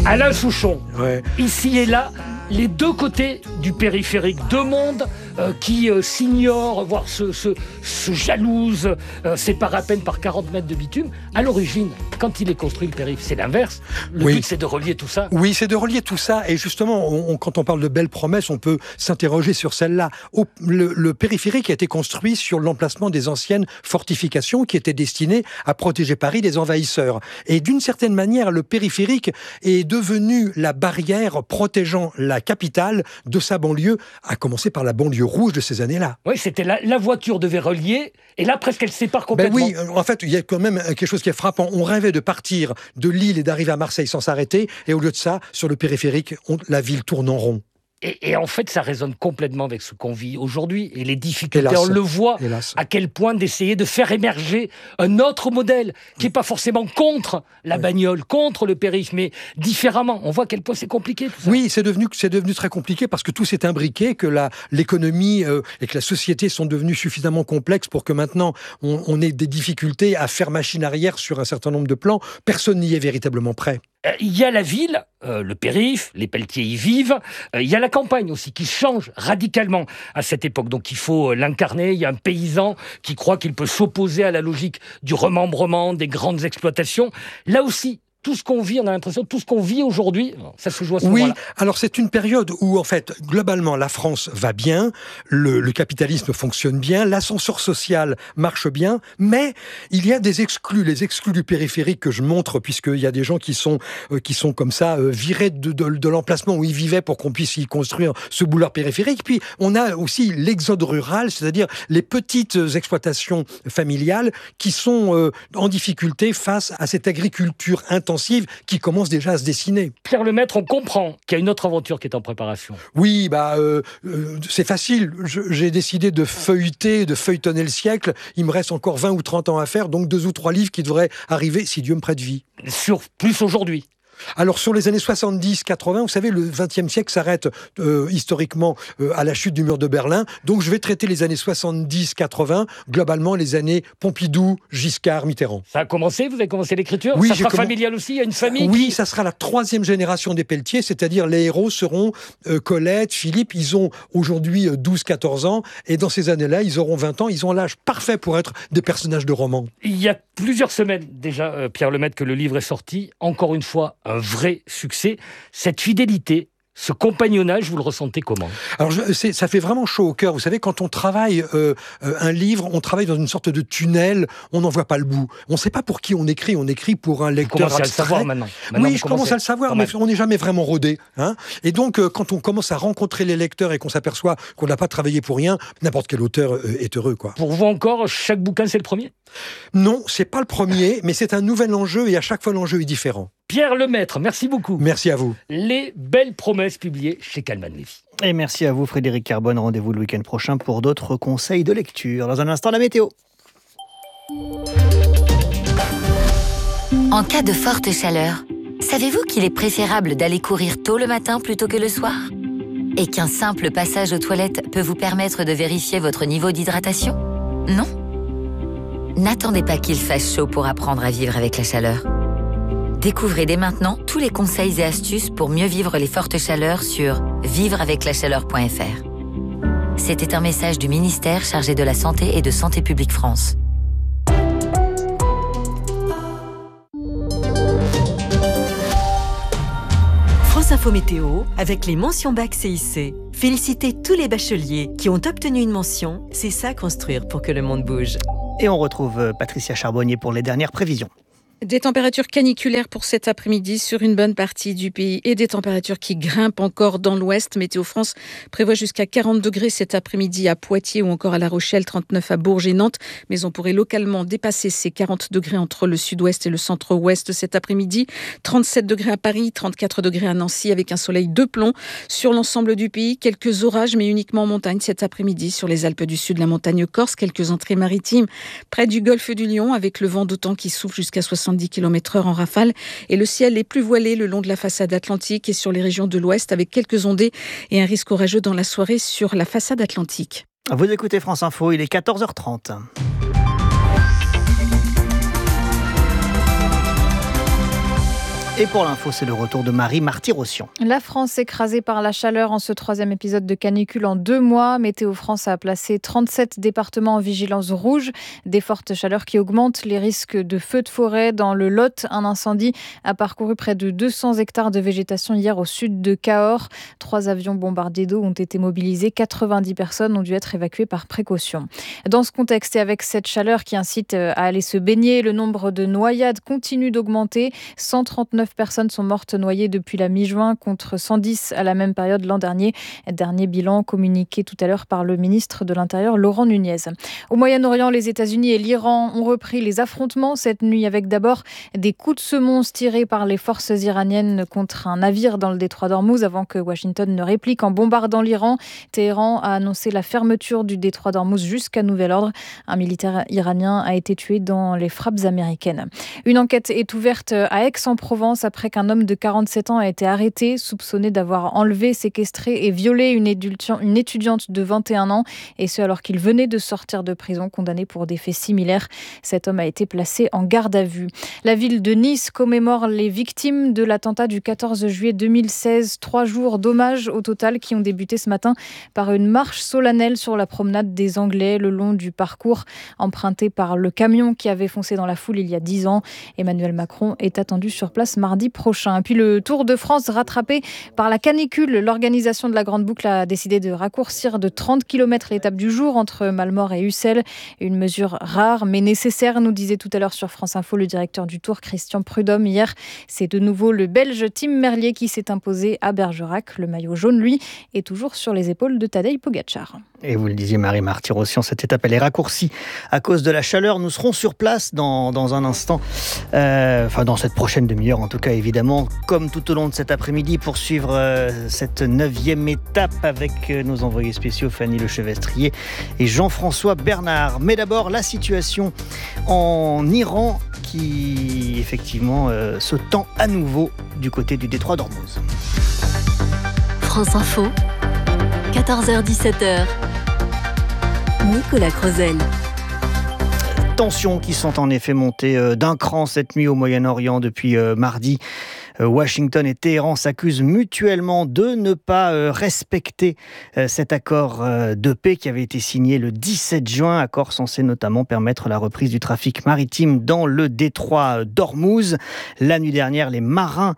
Alain Souchon, Ouais. ici et là, les deux côtés du périphérique, deux mondes qui s'ignorent, voire se jalousent, séparent à peine par 40 mètres de bitume. À l'origine, quand il est construit le périph', c'est l'inverse. Le Oui. but, c'est de relier tout ça. Oui, c'est de relier tout ça. Et justement, quand on parle de belles promesses, on peut s'interroger sur celle-là. Le périphérique a été construit sur l'emplacement des anciennes fortifications qui étaient destinées à protéger Paris des envahisseurs. Et d'une certaine manière, le périphérique est devenu la barrière protégeant la capitale de sa banlieue, à commencer par la banlieue rouge de ces années-là. Oui, c'était la voiture devait relier, et là, presque, elle sépare complètement. Ben oui, en fait, il y a quand même quelque chose qui est frappant. On rêvait de partir de Lille et d'arriver à Marseille sans s'arrêter, et au lieu de ça, sur le périphérique, la ville tourne en rond. Et en fait, ça résonne complètement avec ce qu'on vit aujourd'hui. Et les difficultés, Hélas. on le voit, Hélas. à quel point d'essayer de faire émerger un autre modèle qui n'est pas forcément contre la bagnole, contre le périph', mais différemment. On voit à quel point c'est compliqué tout ça. Oui, c'est devenu très compliqué parce que tout s'est imbriqué, que l'économie et que la société sont devenus suffisamment complexes pour que maintenant on ait des difficultés à faire machine arrière sur un certain nombre de plans. Personne n'y est véritablement prêt. Il y a la ville, le périph', les Pelletiers y vivent. Il y a la campagne aussi qui change radicalement à cette époque. Donc il faut l'incarner. Il y a un paysan qui croit qu'il peut s'opposer à la logique du remembrement, des grandes exploitations. Là aussi, tout ce qu'on vit, on a l'impression, tout ce qu'on vit aujourd'hui, ça se joue à ce moment-là. Oui, alors c'est une période où, en fait, globalement, la France va bien, le capitalisme fonctionne bien, l'ascenseur social marche bien, mais il y a des exclus, les exclus du périphérique que je montre, puisqu'il y a des gens qui sont comme ça, virés de l'emplacement où ils vivaient pour qu'on puisse y construire ce boulevard périphérique. Puis, on a aussi l'exode rural, c'est-à-dire les petites exploitations familiales qui sont en difficulté face à cette agriculture intensive qui commence déjà à se dessiner. Pierre Lemaître, on comprend qu'il y a une autre aventure qui est en préparation. Oui, c'est facile. J'ai décidé de feuilletonner le siècle. Il me reste encore 20 ou 30 ans à faire, donc 2 ou 3 livres qui devraient arriver, si Dieu me prête vie. Sur plus aujourd'hui. Alors, sur les années 70-80, vous savez, le XXe siècle s'arrête historiquement à la chute du mur de Berlin. Donc, je vais traiter les années 70-80, globalement les années Pompidou, Giscard, Mitterrand. Ça a commencé, vous avez commencé l'écriture? Oui, ça sera familial aussi, il y a une famille Oui, ça sera la 3e génération des Pelletiers, c'est-à-dire les héros seront Colette, Philippe, ils ont aujourd'hui 12-14 ans, et dans ces années-là, ils auront 20 ans, ils ont l'âge parfait pour être des personnages de romans. Il y a plusieurs semaines déjà, Pierre Lemaître, que le livre est sorti. Encore une fois, un vrai succès. Cette fidélité, ce compagnonnage, vous le ressentez comment? Alors, ça fait vraiment chaud au cœur. Vous savez, quand on travaille un livre, on travaille dans une sorte de tunnel, on n'en voit pas le bout. On ne sait pas pour qui on écrit pour un lecteur abstrait. Vous commencez à le savoir maintenant. Oui, je commence à le savoir, mais on n'est jamais vraiment rodé. Hein. Et donc, quand on commence à rencontrer les lecteurs et qu'on s'aperçoit qu'on n'a pas travaillé pour rien, n'importe quel auteur est heureux, quoi. Pour vous encore, chaque bouquin, c'est le premier? Non, c'est pas le premier, mais c'est un nouvel enjeu et à chaque fois, l'enjeu est différent. Pierre Lemaître, merci beaucoup. Merci à vous. Les belles promesses publiées chez Calman Lévy. Et merci à vous, Frédéric Carbone. Rendez-vous le week-end prochain pour d'autres conseils de lecture. Dans un instant, la météo. En cas de forte chaleur, savez-vous qu'il est préférable d'aller courir tôt le matin plutôt que le soir? Et qu'un simple passage aux toilettes peut vous permettre de vérifier votre niveau d'hydratation? Non? N'attendez pas qu'il fasse chaud pour apprendre à vivre avec la chaleur. Découvrez dès maintenant tous les conseils et astuces pour mieux vivre les fortes chaleurs sur vivreaveclachaleur.fr. C'était un message du ministère chargé de la Santé et de Santé publique France. France Info Météo avec les mentions bac CIC. Félicitez tous les bacheliers qui ont obtenu une mention. C'est ça construire pour que le monde bouge. Et on retrouve Patricia Charbonnier pour les dernières prévisions. Des températures caniculaires pour cet après-midi sur une bonne partie du pays et des températures qui grimpent encore dans l'ouest. Météo France prévoit jusqu'à 40 degrés cet après-midi à Poitiers ou encore à La Rochelle, 39 à Bourges et Nantes. Mais on pourrait localement dépasser ces 40 degrés entre le sud-ouest et le centre-ouest cet après-midi. 37 degrés à Paris, 34 degrés à Nancy avec un soleil de plomb. Sur l'ensemble du pays, quelques orages mais uniquement en montagne cet après-midi sur les Alpes du Sud, la montagne corse, quelques entrées maritimes près du golfe du Lion avec le vent d'autant qui souffle jusqu'à 70 km/h en rafale et le ciel est plus voilé le long de la façade atlantique et sur les régions de l'ouest avec quelques ondées et un risque orageux dans la soirée sur la façade atlantique. Vous écoutez France Info, il est 14h30. Et pour l'info, c'est le retour de Marie Marty-Rossian. La France écrasée par la chaleur en ce 3e épisode de canicule en 2 mois. Météo France a placé 37 départements en vigilance rouge. Des fortes chaleurs qui augmentent les risques de feux de forêt. Dans le Lot, un incendie a parcouru près de 200 hectares de végétation hier au sud de Cahors. 3 avions bombardiers d'eau ont été mobilisés. 90 personnes ont dû être évacuées par précaution. Dans ce contexte et avec cette chaleur qui incite à aller se baigner, le nombre de noyades continue d'augmenter. 139 personnes sont mortes noyées depuis la mi-juin contre 110 à la même période l'an dernier. Dernier bilan communiqué tout à l'heure par le ministre de l'Intérieur Laurent Nunez. Au Moyen-Orient, les États-Unis et l'Iran ont repris les affrontements cette nuit avec d'abord des coups de semonce tirés par les forces iraniennes contre un navire dans le détroit d'Ormuz avant que Washington ne réplique en bombardant l'Iran. Téhéran a annoncé la fermeture du détroit d'Ormuz jusqu'à nouvel ordre. Un militaire iranien a été tué dans les frappes américaines. Une enquête est ouverte à Aix-en-Provence après qu'un homme de 47 ans a été arrêté, soupçonné d'avoir enlevé, séquestré et violé une étudiante de 21 ans, et ce alors qu'il venait de sortir de prison, condamné pour des faits similaires. Cet homme a été placé en garde à vue. La ville de Nice commémore les victimes de l'attentat du 14 juillet 2016. 3 jours d'hommages au total qui ont débuté ce matin par une marche solennelle sur la promenade des Anglais le long du parcours emprunté par le camion qui avait foncé dans la foule il y a 10 ans. Emmanuel Macron est attendu sur place mardi prochain. Et puis le Tour de France rattrapé par la canicule. L'organisation de la Grande Boucle a décidé de raccourcir de 30 km l'étape du jour entre Malmort et Ussel. Une mesure rare mais nécessaire, nous disait tout à l'heure sur France Info le directeur du Tour, Christian Prudhomme. Hier, c'est de nouveau le Belge Tim Merlier qui s'est imposé à Bergerac. Le maillot jaune, lui, est toujours sur les épaules de Tadej Pogačar. Et vous le disiez, Marie Marty-Rossian, cette étape elle est raccourcie à cause de la chaleur. Nous serons sur place dans un instant, dans cette prochaine demi-heure en tout cas évidemment, comme tout au long de cet après-midi pour suivre cette 9e étape avec nos envoyés spéciaux Fanny Lechevestrier et Jean-François Bernard. Mais d'abord la situation en Iran qui effectivement se tend à nouveau du côté du détroit d'Ormuz. France Info, 14h-17h. Nicolas Crozel. Tensions qui sont en effet montées d'un cran cette nuit au Moyen-Orient depuis mardi. Washington et Téhéran s'accusent mutuellement de ne pas respecter cet accord de paix qui avait été signé le 17 juin, accord censé notamment permettre la reprise du trafic maritime dans le détroit d'Ormuz. La nuit dernière, les marins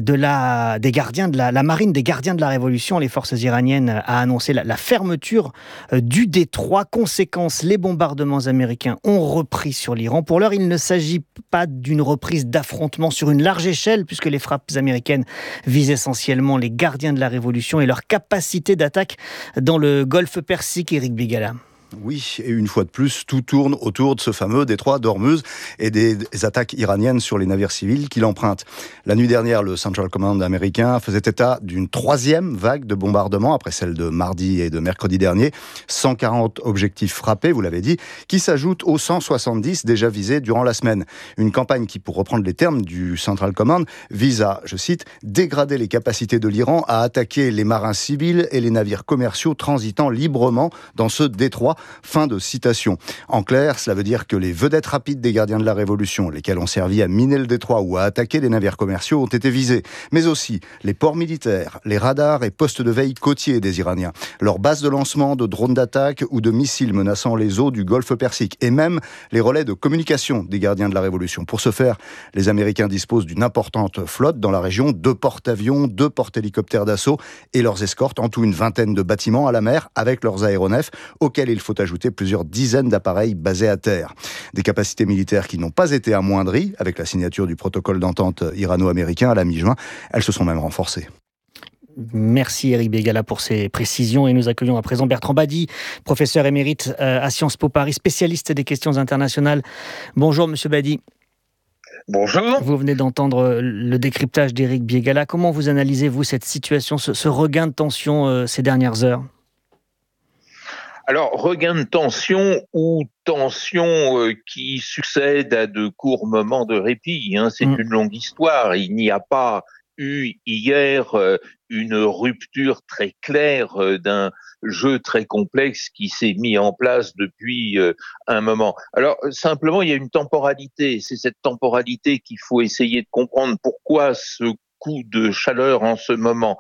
des gardiens de la marine des gardiens de la Révolution, les forces iraniennes, a annoncé la fermeture du détroit. Conséquence, les bombardements américains ont repris sur l'Iran. Pour l'heure, il ne s'agit pas d'une reprise d'affrontement sur une large échelle puisque les frappes américaines visent essentiellement les gardiens de la Révolution et leur capacité d'attaque dans le golfe Persique. Éric Bigala. Oui, et une fois de plus, tout tourne autour de ce fameux détroit d'Ormuz et des attaques iraniennes sur les navires civils qui l'empruntent. La nuit dernière, le Central Command américain faisait état d'une 3e vague de bombardements après celle de mardi et de mercredi dernier. 140 objectifs frappés, vous l'avez dit, qui s'ajoutent aux 170 déjà visés durant la semaine. Une campagne qui, pour reprendre les termes du Central Command, vise à, je cite, dégrader les capacités de l'Iran à attaquer les marins civils et les navires commerciaux transitant librement dans ce détroit. Fin de citation. En clair, cela veut dire que les vedettes rapides des gardiens de la Révolution, lesquels ont servi à miner le détroit ou à attaquer des navires commerciaux, ont été visés. Mais aussi les ports militaires, les radars et postes de veille côtiers des Iraniens, leurs bases de lancement de drones d'attaque ou de missiles menaçant les eaux du golfe Persique, et même les relais de communication des gardiens de la Révolution. Pour ce faire, les Américains disposent d'une importante flotte dans la région, 2 porte-avions, 2 porte-hélicoptères d'assaut et leurs escortes, en tout une vingtaine de bâtiments à la mer avec leurs aéronefs, auxquels il faut ajouter plusieurs dizaines d'appareils basés à terre. Des capacités militaires qui n'ont pas été amoindries avec la signature du protocole d'entente irano-américain à la mi-juin. Elles se sont même renforcées. Merci Éric Bégala pour ces précisions et nous accueillons à présent Bertrand Badi, professeur émérite à Sciences Po Paris, spécialiste des questions internationales. Bonjour Monsieur Badi. Bonjour. Vous venez d'entendre le décryptage d'Éric Bégala. Comment vous analysez-vous cette situation, ce regain de tension ces dernières heures ? Alors, regain de tension ou tension qui succède à de courts moments de répit. C'est une longue histoire. Il n'y a pas eu hier une rupture très claire d'un jeu très complexe qui s'est mis en place depuis un moment. Alors simplement, il y a une temporalité. C'est cette temporalité qu'il faut essayer de comprendre. Pourquoi ce coup de chaleur en ce moment?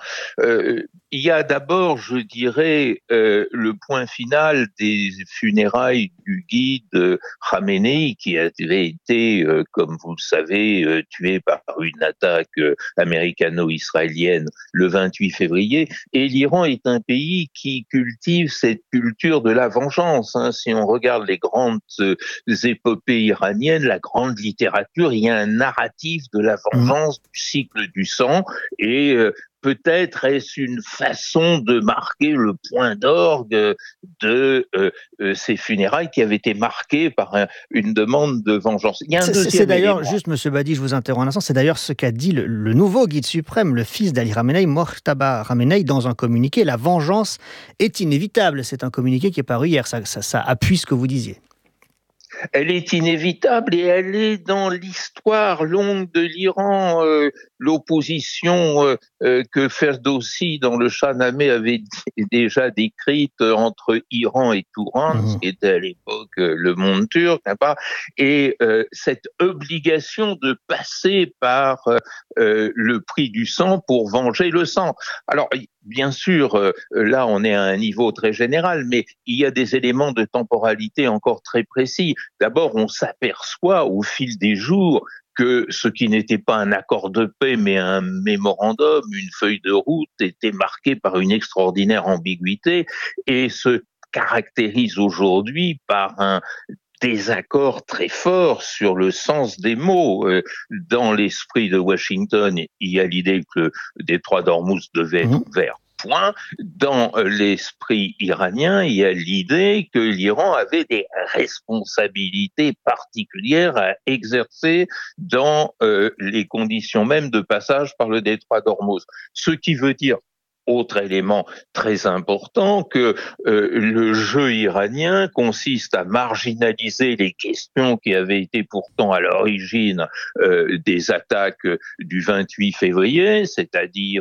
Il y a d'abord, je dirais, le point final des funérailles du guide Khamenei, qui avait été, comme vous le savez, tué par une attaque américano-israélienne le 28 février. Et l'Iran est un pays qui cultive cette culture de la vengeance. Si on regarde les grandes épopées iraniennes, la grande littérature, il y a un narratif de la vengeance, du cycle du sang, et peut-être est-ce une façon de marquer le point d'orgue de ces funérailles qui avaient été marquées par une demande de vengeance. Il y a un deuxième c'est d'ailleurs, élément. juste Monsieur Badi, je vous interromps un instant, c'est d'ailleurs ce qu'a dit le nouveau guide suprême, le fils d'Ali Khamenei, Mojtaba Khamenei, dans un communiqué. La vengeance est inévitable. C'est un communiqué qui est paru hier, ça appuie ce que vous disiez. Elle est inévitable et elle est dans l'histoire longue de l'Iran. L'opposition que Ferdowsi dans le Shahnameh avait déjà décrite entre Iran et Touran, ce qui était à l'époque le monde turc, et cette obligation de passer par le prix du sang pour venger le sang. Alors, bien sûr, là on est à un niveau très général, mais il y a des éléments de temporalité encore très précis. D'abord, on s'aperçoit au fil des jours que ce qui n'était pas un accord de paix, mais un mémorandum, une feuille de route, était marqué par une extraordinaire ambiguïté et se caractérise aujourd'hui par un désaccord très fort sur le sens des mots. Dans l'esprit de Washington, il y a l'idée que le détroit d'Ormuz devait être ouvert. Point. Dans l'esprit iranien, il y a l'idée que l'Iran avait des responsabilités particulières à exercer dans les conditions même de passage par le détroit d'Ormuz. Ce qui veut dire, autre élément très important, que le jeu iranien consiste à marginaliser les questions qui avaient été pourtant à l'origine des attaques du 28 février, c'est-à-dire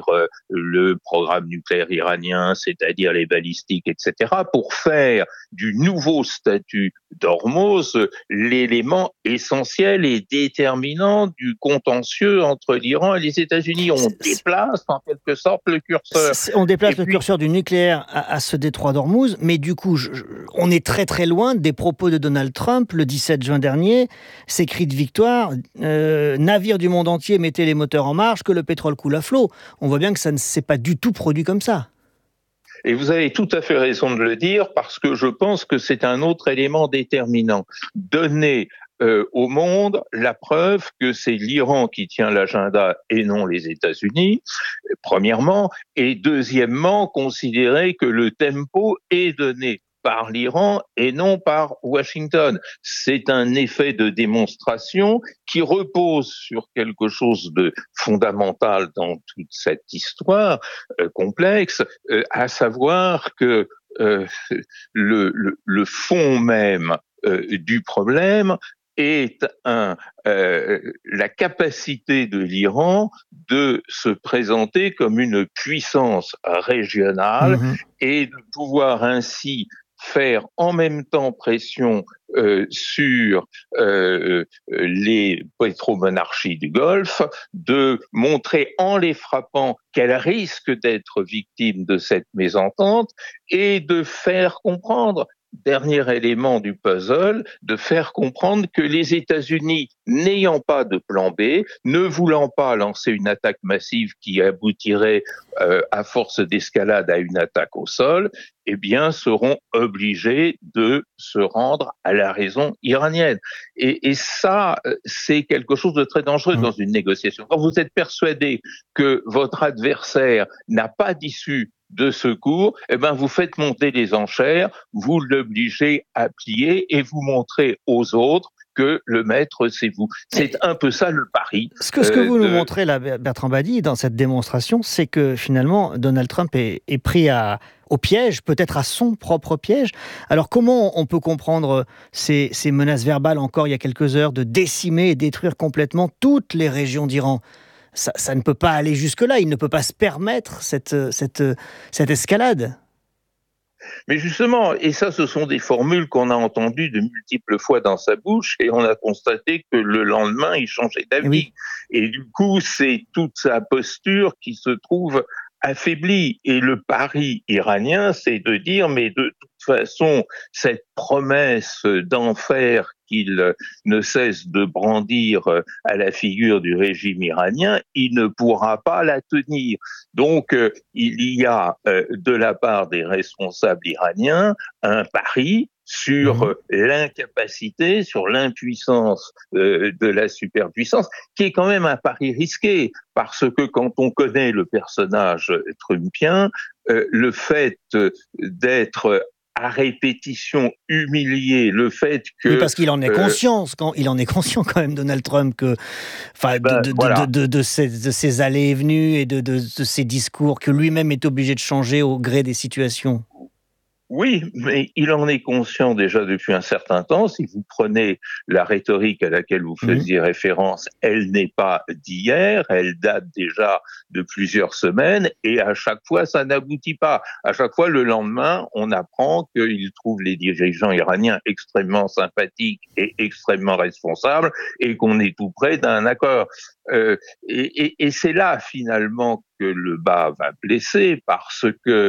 le programme nucléaire iranien, c'est-à-dire les balistiques, etc., pour faire du nouveau statut d'Ormuz l'élément essentiel et déterminant du contentieux entre l'Iran et les États-Unis. On déplace en quelque sorte le curseur. On déplace le curseur du nucléaire à ce détroit d'Ormuz, mais du coup, on est très très loin des propos de Donald Trump le 17 juin dernier, ses cris de victoire, navires du monde entier, mettez les moteurs en marche, que le pétrole coule à flot. On voit bien que ça ne s'est pas du tout produit comme ça. Et vous avez tout à fait raison de le dire, parce que je pense que c'est un autre élément déterminant. Donner au monde la preuve que c'est l'Iran qui tient l'agenda et non les États-Unis, premièrement, et deuxièmement, considérer que le tempo est donné par l'Iran et non par Washington. C'est un effet de démonstration qui repose sur quelque chose de fondamental dans toute cette histoire complexe, à savoir que le fond même du problème est la capacité de l'Iran de se présenter comme une puissance régionale et de pouvoir ainsi faire en même temps pression sur les pétromonarchies du Golfe, de montrer en les frappant qu'elles risquent d'être victimes de cette mésentente et de faire comprendre, dernier élément du puzzle, de faire comprendre que les États-Unis, n'ayant pas de plan B, ne voulant pas lancer une attaque massive qui aboutirait à force d'escalade à une attaque au sol, eh bien, seront obligés de se rendre à la raison iranienne. Et ça, c'est quelque chose de très dangereux dans une négociation. Quand vous êtes persuadé que votre adversaire n'a pas d'issue de secours, eh ben vous faites monter les enchères, vous l'obligez à plier et vous montrez aux autres que le maître, c'est vous. C'est un peu ça le pari. Ce que vous nous montrez là, Bertrand Badi, dans cette démonstration, c'est que finalement, Donald Trump est pris au piège, peut-être à son propre piège. Alors comment on peut comprendre ces menaces verbales encore il y a quelques heures de décimer et détruire complètement toutes les régions d'Iran ? ça ne peut pas aller jusque-là. Il ne peut pas se permettre cette escalade. Mais justement, et ça, ce sont des formules qu'on a entendues de multiples fois dans sa bouche, et on a constaté que le lendemain, il changeait d'avis. Oui. Et du coup, c'est toute sa posture qui se trouve affaiblie. Et le pari iranien, c'est de dire, mais de toute façon, cette promesse d'enfer qu'il ne cesse de brandir à la figure du régime iranien, il ne pourra pas la tenir. Donc, il y a de la part des responsables iraniens un pari sur l'incapacité, sur l'impuissance de la superpuissance, qui est quand même un pari risqué, parce que quand on connaît le personnage trumpien, le fait d'être à répétition humilié, le fait que... Oui, parce qu'il en est conscient, il en est conscient quand même, Donald Trump, que, de ses allées et venues et de ses discours, que lui-même est obligé de changer au gré des situations. Oui, mais il en est conscient déjà depuis un certain temps. Si vous prenez la rhétorique à laquelle vous faisiez référence, elle n'est pas d'hier, elle date déjà de plusieurs semaines, et à chaque fois, ça n'aboutit pas. À chaque fois, le lendemain, on apprend qu'il trouve les dirigeants iraniens extrêmement sympathiques et extrêmement responsables, et qu'on est tout près d'un accord. Et c'est là, finalement, que le bas va blesser, parce que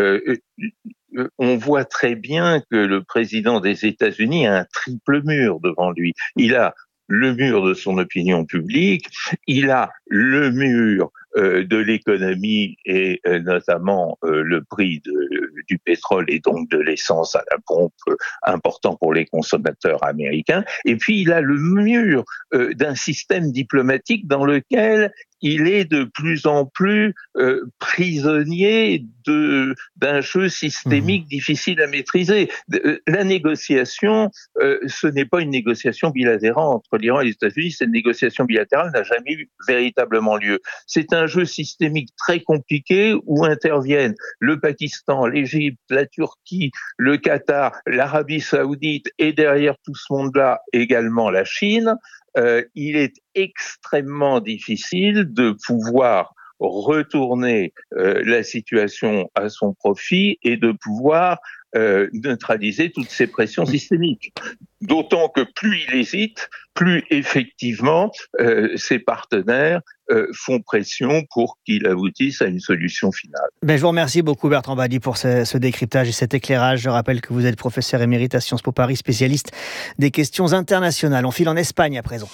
on voit très bien que le président des États-Unis a un triple mur devant lui. Il a le mur de son opinion publique, il a le mur de l'économie et notamment le prix du pétrole et donc de l'essence à la pompe important pour les consommateurs américains, et puis il a le mur d'un système diplomatique dans lequel il est de plus en plus prisonnier d'un jeu systémique difficile à maîtriser. La négociation, ce n'est pas une négociation bilatérale entre l'Iran et les États-Unis, cette négociation bilatérale n'a jamais eu véritablement lieu. C'est un jeu systémique très compliqué où interviennent le Pakistan, l'Égypte, la Turquie, le Qatar, l'Arabie Saoudite et derrière tout ce monde-là également la Chine. Il est extrêmement difficile de pouvoir retourner la situation à son profit et de pouvoir neutraliser toutes ces pressions systémiques. D'autant que plus il hésite, plus effectivement ses partenaires font pression pour qu'il aboutisse à une solution finale. Je vous remercie beaucoup Bertrand Badi pour ce décryptage et cet éclairage. Je rappelle que vous êtes professeur émérite à Sciences Po Paris, spécialiste des questions internationales. On file en Espagne à présent.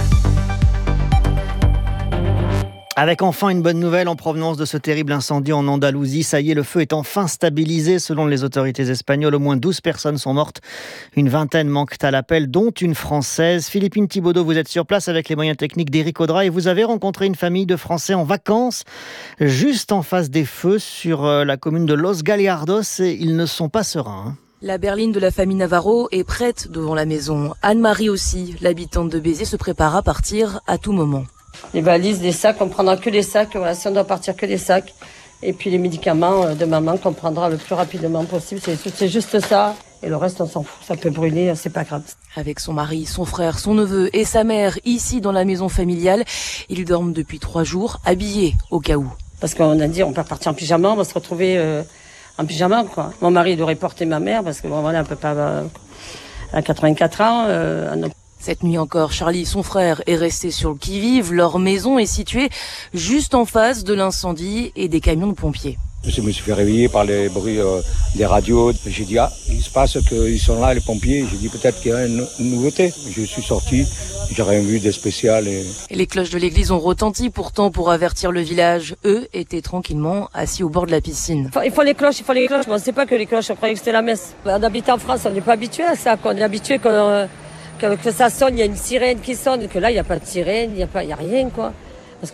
Avec enfin une bonne nouvelle en provenance de ce terrible incendie en Andalousie. Ça y est, le feu est enfin stabilisé selon les autorités espagnoles. Au moins 12 personnes sont mortes. Une vingtaine manquent à l'appel, dont une Française. Philippine Thibaudot, vous êtes sur place avec les moyens techniques d'Éric Audra et vous avez rencontré une famille de Français en vacances juste en face des feux sur la commune de Los Gallardos et ils ne sont pas sereins. La berline de la famille Navarro est prête devant la maison. Anne-Marie aussi, l'habitante de Béziers, se prépare à partir à tout moment. Les valises, les sacs, on prendra que les sacs. Voilà, si on doit partir, que les sacs. Et puis les médicaments de maman qu'on prendra le plus rapidement possible. C'est juste ça. Et le reste, on s'en fout. Ça peut brûler, c'est pas grave. Avec son mari, son frère, son neveu et sa mère, ici dans la maison familiale, ils dorment depuis 3 jours, habillés au cas où. Parce qu'on a dit, on peut partir en pyjama, on va se retrouver en pyjama, quoi. Mon mari devrait porter ma mère, parce que bon, voilà, on peut pas... à 84 ans, Cette nuit encore, Charlie, son frère, est resté sur le qui-vive. Leur maison est située juste en face de l'incendie et des camions de pompiers. Je me suis fait réveiller par les bruits des radios. J'ai dit, il se passe qu'ils sont là, les pompiers. J'ai dit, peut-être qu'il y a une nouveauté. Je suis sorti, j'ai rien vu de spécial. Et les cloches de l'église ont retenti pourtant pour avertir le village. Eux étaient tranquillement assis au bord de la piscine. Il faut les cloches. Bon, c'est pas que les cloches, on croyait que c'était la messe. On habite en France, on n'est pas habitué à ça. On est habitué que ça sonne, il y a une sirène qui sonne, que là, il n'y a pas de sirène, il n'y a rien, quoi.